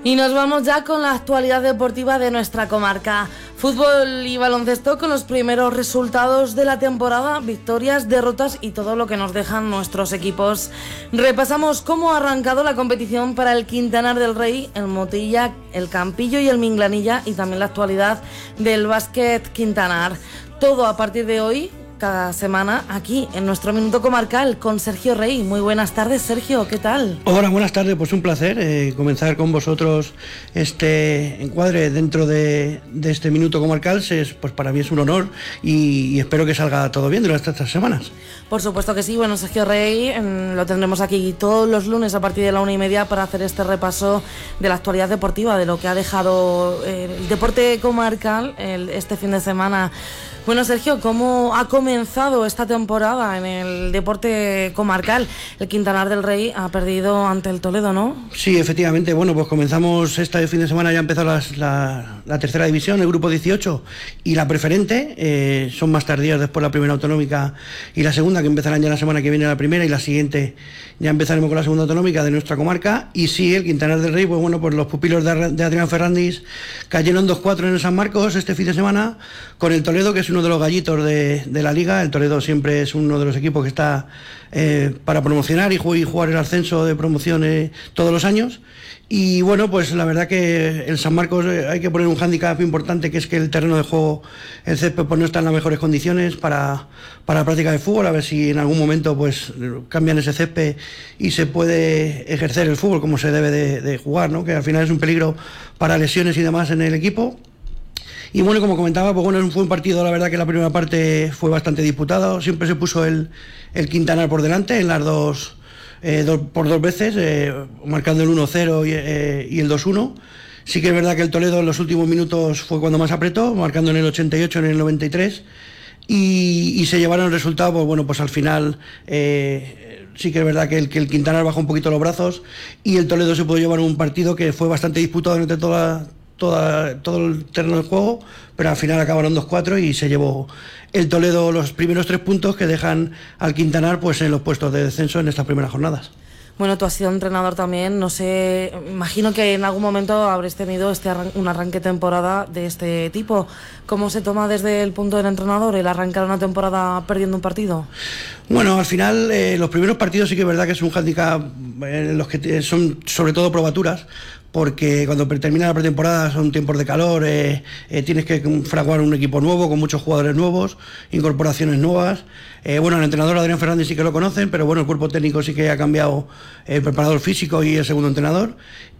Y nos vamos ya con la actualidad deportiva de nuestra comarca. Fútbol y baloncesto con los primeros resultados de la temporada, victorias, derrotas y todo lo que nos dejan nuestros equipos. Repasamos cómo ha arrancado la competición para el Quintanar del Rey, el Motilla, el Campillo y el Minglanilla, y también la actualidad del básquet Quintanar. Todo a partir de hoy, cada semana, aquí en nuestro Minuto Comarcal con Sergio Rey. Muy buenas tardes, Sergio, ¿qué tal? Hola, buenas tardes, pues un placer comenzar con vosotros este encuadre dentro de este Minuto Comarcal. Pues para mí es un honor y espero que salga todo bien durante estas semanas. Por supuesto que sí. Bueno, Sergio Rey lo tendremos aquí todos los lunes a partir de la 1:30 para hacer este repaso de la actualidad deportiva, de lo que ha dejado el deporte comarcal este fin de semana. Bueno, Sergio, ¿cómo ha comenzado esta temporada en el deporte comarcal? El Quintanar del Rey ha perdido ante el Toledo, ¿no? Sí, efectivamente. Bueno, pues comenzamos este fin de semana, ya ha empezado la tercera división, el grupo 18 y la preferente. Son más tardías después la primera autonómica y la segunda, que empezarán ya la semana que viene la primera, y la siguiente ya empezaremos con la segunda autonómica de nuestra comarca. Y sí, el Quintanar del Rey, pues bueno, pues los pupilos de Adrián Ferrandis cayeron 2-4 en el San Marcos este fin de semana con el Toledo, que es uno de los gallitos de la liga. El Toledo siempre es uno de los equipos que está para promocionar y jugar el ascenso de promoción todos los años. Y bueno, pues la verdad que el San Marcos hay que poner un hándicap importante, que es que el terreno de juego, el césped, pues no está en las mejores condiciones para la práctica de fútbol. A ver si en algún momento pues cambian ese césped y se puede ejercer el fútbol como se debe de jugar, ¿no? Que al final es un peligro para lesiones y demás en el equipo. Y bueno, como comentaba, pues bueno, fue un partido, la verdad que la primera parte fue bastante disputado. Siempre se puso el Quintanar por delante en las dos veces, marcando el 1-0 y el 2-1. Sí que es verdad que el Toledo en los últimos minutos fue cuando más apretó, marcando en el 88, en el 93, y se llevaron el resultado. Pues bueno, pues al final sí que es verdad que el Quintanar bajó un poquito los brazos y el Toledo se pudo llevar un partido que fue bastante disputado entre todo el terreno de juego, pero al final acabaron 2-4 y se llevó el Toledo los primeros 3 puntos que dejan al Quintanar pues en los puestos de descenso en estas primeras jornadas. Bueno, tú has sido entrenador también, no sé, imagino que en algún momento habréis tenido un arranque de temporada de este tipo. ¿Cómo se toma desde el punto del entrenador el arrancar una temporada perdiendo un partido? Bueno, al final los primeros partidos sí que es verdad que es un hándicap en los que son sobre todo probaturas, porque cuando termina la pretemporada son tiempos de calor, tienes que fraguar un equipo nuevo con muchos jugadores nuevos, incorporaciones nuevas. Bueno, el entrenador Adrián Fernández sí que lo conocen, pero bueno, el cuerpo técnico sí que ha cambiado, el preparador físico y el segundo entrenador.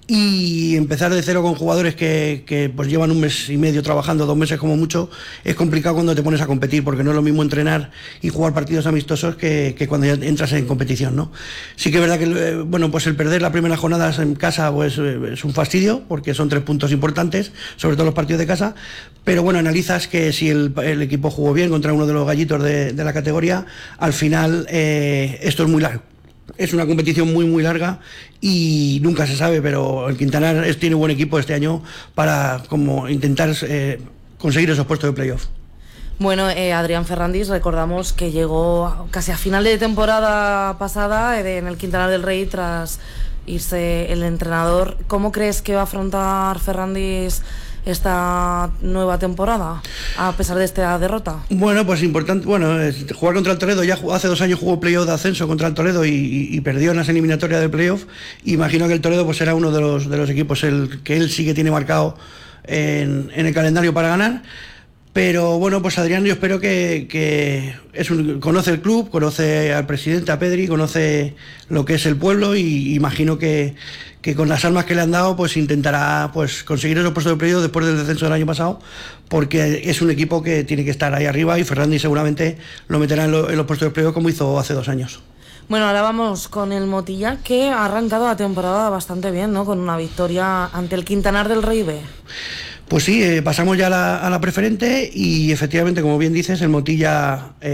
Y empezar de cero con jugadores que pues llevan 1 mes y medio trabajando, 2 meses como mucho, es complicado cuando te pones a competir, porque no es lo mismo entrenar y jugar partidos amistosos que cuando ya entras en competición, ¿no? Sí que es verdad que bueno, pues el perder las primeras jornadas en casa pues es un fastidio, porque son 3 puntos importantes, sobre todo los partidos de casa, pero bueno, analizas que si el equipo jugó bien contra uno de los gallitos de la categoría, al final esto es muy largo. Es una competición muy muy larga y nunca se sabe, pero el Quintanar tiene buen equipo este año para como intentar conseguir esos puestos de playoff. Bueno, Adrián Ferrandis, recordamos que llegó casi a final de temporada pasada en el Quintanar del Rey tras irse el entrenador. ¿Cómo crees que va a afrontar Ferrandis esta nueva temporada, a pesar de esta derrota? Bueno, pues importante, jugar contra el Toledo. Ya hace 2 años jugó playoff de ascenso contra el Toledo y perdió en las eliminatorias del playoff. Imagino que el Toledo pues será uno de los equipos que él sí que tiene marcado en el calendario para ganar. Pero bueno, pues Adrián, yo espero que conoce el club, conoce al presidente, a Pedri, conoce lo que es el pueblo, y imagino que con las armas que le han dado pues intentará pues conseguir esos puestos de playoff después del descenso del año pasado, porque es un equipo que tiene que estar ahí arriba, y Fernández seguramente lo meterá en los puestos de playoff como hizo hace 2 años. Bueno, ahora vamos con el Motilla, que ha arrancado la temporada bastante bien, ¿no? Con una victoria ante el Quintanar del Rey B. Pues sí, pasamos ya a la preferente y efectivamente, como bien dices, el Motilla